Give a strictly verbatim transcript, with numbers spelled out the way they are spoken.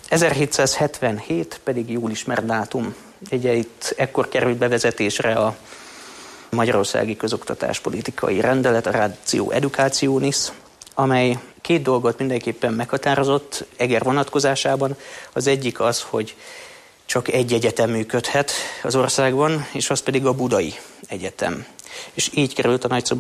ezerhétszázhetvenhét pedig jól ismert dátum. Ugye itt ekkor került bevezetésre a magyarországi közoktatáspolitikai rendelet, a Ratio Educationis, amely két dolgot mindenképpen meghatározott Eger vonatkozásában. Az egyik az, hogy csak egy egyetem működhet az országban, és az pedig a Budai Egyetem. És így került a nagyszobású